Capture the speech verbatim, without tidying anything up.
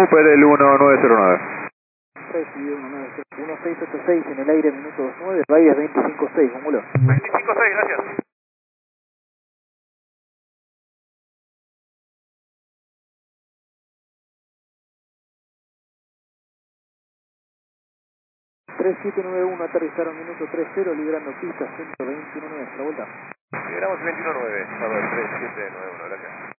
Cooper el uno nueve cero nueve. Recibido uno nueve cero uno seis ocho seis en el aire, minuto dos nueve, Bahía veinticinco seis, Rómulo. veinticinco seis, gracias. tres siete nueve uno, aterrizaron minuto tres cero, librando pista ciento veintiuno nueve, nuestra vuelta. Lideramos veintiuno nueve, Salvador tres siete nueve uno, gracias.